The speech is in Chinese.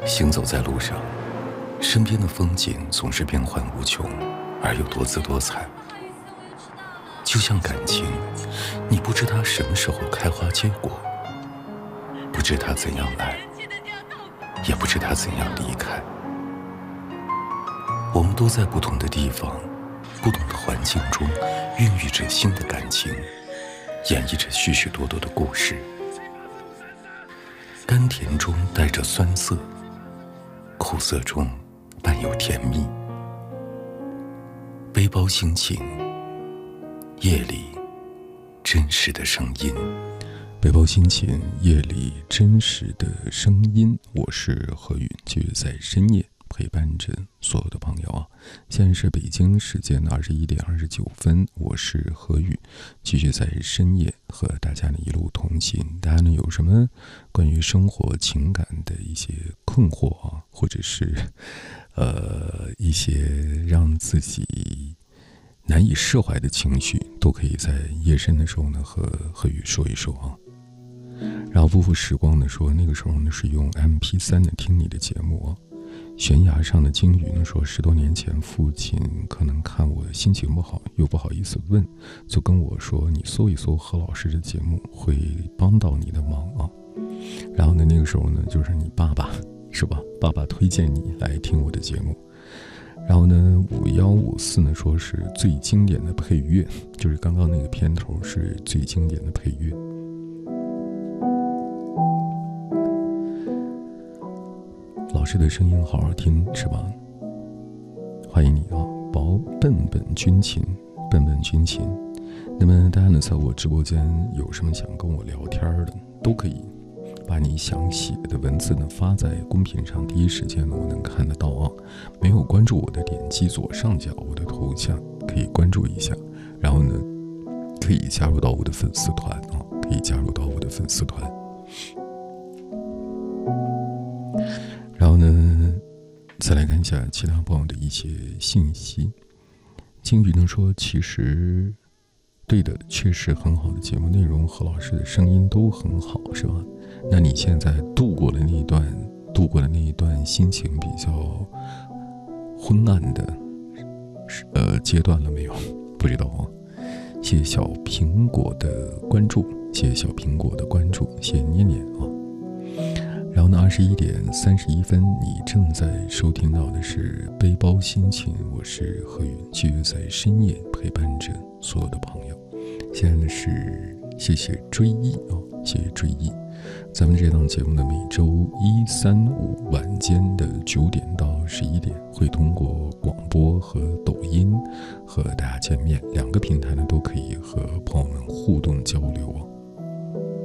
行走在路上，身边的风景总是变幻无穷，而又多姿多彩。就像感情，你不知它什么时候开花结果，不知它怎样来，也不知它怎样离开。我们都在不同的地方，不同的环境中，孕育着新的感情，演绎着许许多多的故事。甘甜中带着酸涩，苦涩中伴有甜蜜。背包心情，夜里真实的声音。背包心情，夜里真实的声音。我是何宇，继续在深夜陪伴着所有的朋友啊！现在是北京时间的21点29分，我是何宇，继续在深夜和大家呢一路同行。大家呢有什么关于生活情感的一些困惑啊，或者是一些让自己难以释怀的情绪，都可以在夜深的时候呢和何宇说一说啊。然后夫妇时光呢说，那个时候呢是用 MP3 的听你的节目啊。悬崖上的鲸鱼呢说，10多年前父亲可能看我心情不好，又不好意思问，就跟我说，你搜一搜何老师的节目会帮到你的忙啊。然后呢那个时候呢就是你爸爸是吧，爸爸推荐你来听我的节目。然后呢5154呢说是最经典的配乐，就是刚刚那个片头是最经典的配乐。老师的声音好好听是吧？欢迎你啊，笨笨军情。那么大家呢在我直播间有什么想跟我聊天的，都可以把你想写的文字呢发在公屏上，第一时间呢我能看得到啊。没有关注我的，点击左上角我的头像可以关注一下，然后呢可以加入到我的粉丝团啊，然后呢再来看一下其他朋友的一些信息。鲸鱼呢说，其实对的，确实很好的节目内容，何老师的声音都很好是吧？那你现在度过了那一段心情比较昏暗的阶段了没有？不知道啊。谢谢小苹果的关注，谢谢念念啊。然后呢21点31分，你正在收听到的是背包心情，我是何宇，继续在深夜陪伴着所有的朋友。现在呢是谢谢追忆啊，谢谢追忆。咱们这档节目呢每周1、3、5晚间的9点到11点会通过广播和抖音和大家见面，两个平台呢都可